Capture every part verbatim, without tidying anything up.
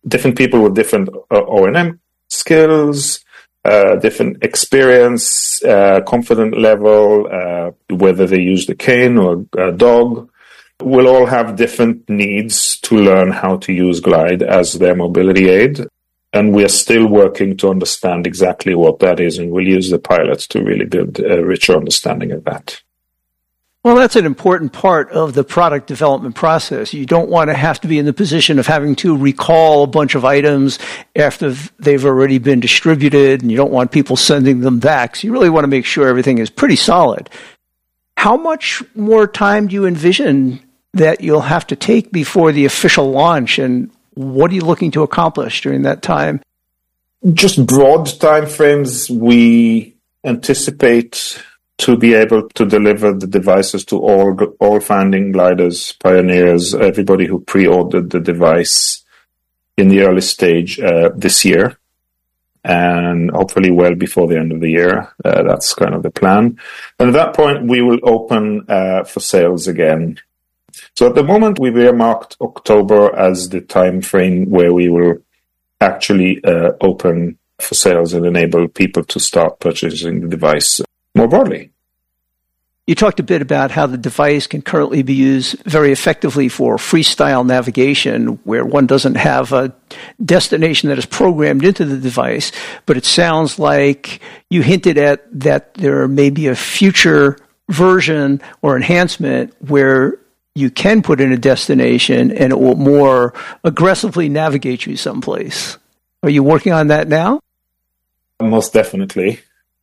different people with different uh, O and M skills, uh, different experience, uh, confident level, uh, whether they use the cane or a dog, will all have different needs to learn how to use Glide as their mobility aid. And we are still working to understand exactly what that is, and we'll use the pilots to really build a richer understanding of that. Well, that's an important part of the product development process. You don't want to have to be in the position of having to recall a bunch of items after they've already been distributed, and you don't want people sending them back. So you really want to make sure everything is pretty solid. How much more time do you envision that you'll have to take before the official launch, and what are you looking to accomplish during that time? Just broad timeframes. We anticipate to be able to deliver the devices to all all founding gliders, pioneers, everybody who pre-ordered the device in the early stage uh, this year, and hopefully well before the end of the year. Uh, that's kind of the plan. And at that point, we will open uh, for sales again. So at the moment, we've earmarked October as the time frame where we will actually uh, open for sales and enable people to start purchasing the device more broadly. You talked a bit about how the device can currently be used very effectively for freestyle navigation, where one doesn't have a destination that is programmed into the device, but it sounds like you hinted at that there may be a future version or enhancement where you can put in a destination and it will more aggressively navigate you someplace. Are you working on that now? Most definitely.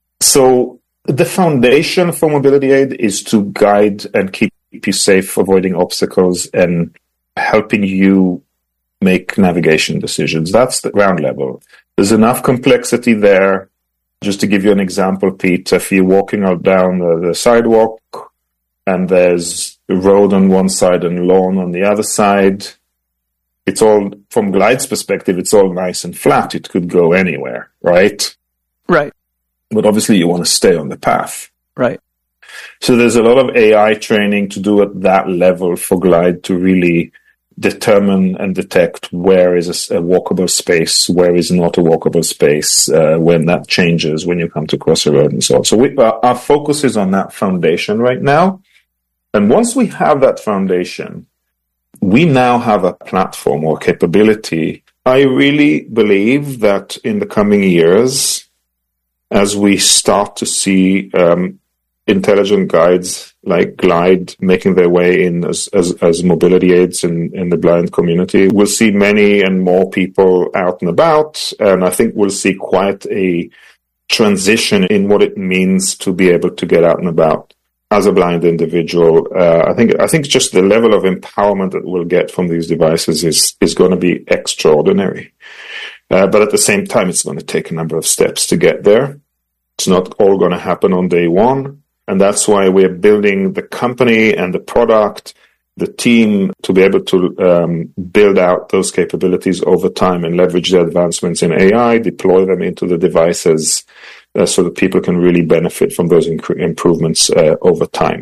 So the foundation for mobility aid is to guide and keep you safe, avoiding obstacles and helping you make navigation decisions. That's the ground level. There's enough complexity there. Just to give you an example, Pete, if you're walking out down the, the sidewalk and there's a road on one side and lawn on the other side, it's all, from Glide's perspective, it's all nice and flat. It could go anywhere, right? Right. But obviously you want to stay on the path. Right. So there's a lot of A I training to do at that level for Glide to really determine and detect where is a, a walkable space, where is not a walkable space, uh, when that changes, when you come to cross a road and so on. So we, uh, our focus is on that foundation right now. And once we have that foundation, we now have a platform or capability. I really believe that in the coming years, as we start to see um, intelligent guides like Glide making their way in as, as, as mobility aids in, in the blind community, we'll see many and more people out and about, and I think we'll see quite a transition in what it means to be able to get out and about as a blind individual. Uh, I think I think just the level of empowerment that we'll get from these devices is is going to be extraordinary. Uh, but at the same time, it's going to take a number of steps to get there. It's not all going to happen on day one. And that's why we're building the company and the product, the team, to be able to um, build out those capabilities over time and leverage the advancements in A I, deploy them into the devices uh, so that people can really benefit from those inc- improvements uh, over time.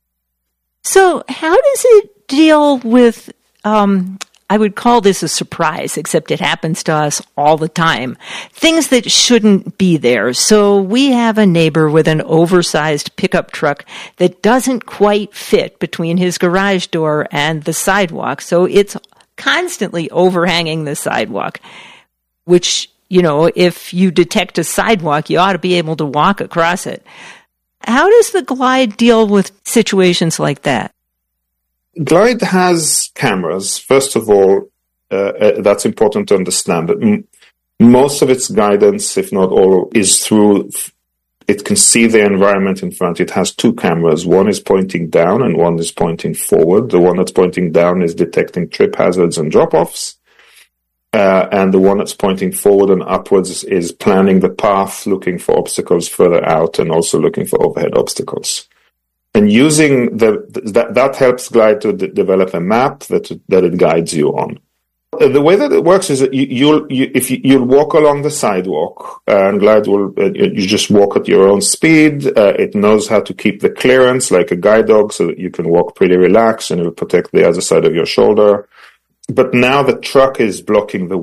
So how does it deal with... Um I would call this a surprise, except it happens to us all the time. Things that shouldn't be there. So we have a neighbor with an oversized pickup truck that doesn't quite fit between his garage door and the sidewalk. So it's constantly overhanging the sidewalk, which, you know, if you detect a sidewalk, you ought to be able to walk across it. How does the Glide deal with situations like that? Glide has cameras. First of all, uh, uh, that's important to understand. M- most of its guidance, if not all, is through, it can see the environment in front. It has two cameras. One is pointing down and one is pointing forward. The one that's pointing down is detecting trip hazards and drop-offs. Uh, and the one that's pointing forward and upwards is planning the path, looking for obstacles further out and also looking for overhead obstacles. And using the, that, that helps Glide to d- develop a map that, that it guides you on. Uh, the way that it works is that you, you'll, you, if you, you'll walk along the sidewalk, uh, and Glide will, uh, you just walk at your own speed. Uh, it knows how to keep the clearance like a guide dog so that you can walk pretty relaxed and it will protect the other side of your shoulder. But now the truck is blocking the